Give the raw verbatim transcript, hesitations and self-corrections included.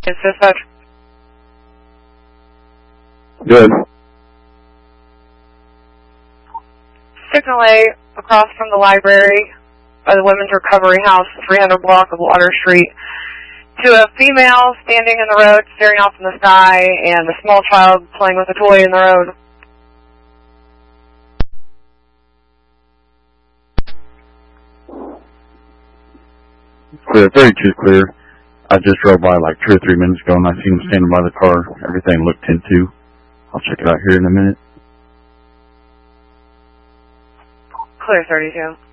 It's dispatch. Good. Signal A across from the library by the Women's Recovery House, three hundred block of Water Street, to a female standing in the road staring off in the sky and a small child playing with a toy in the road. Clear, thirty-two clear. I just drove by like two or three minutes ago and I seen him standing by the car. Everything looked ten two. I'll check it out here in a minute. Clear thirty-two.